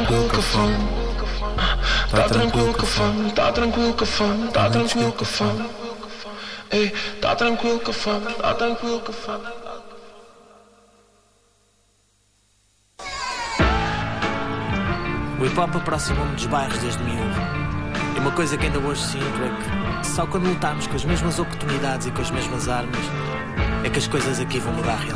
tranquilo que a fome. Tá tranquilo que a fome. Tá tranquilo que a fome. Tá tranquilo que a fome. Ei, tá tranquilo que a fome. Tá tranquilo que a fome. O hip-hop aproximou-me dos bairros desde miúdo. E uma coisa que ainda hoje sinto é que só quando lutarmos com as mesmas oportunidades e com as mesmas armas é que as coisas aqui vão mudar realmente.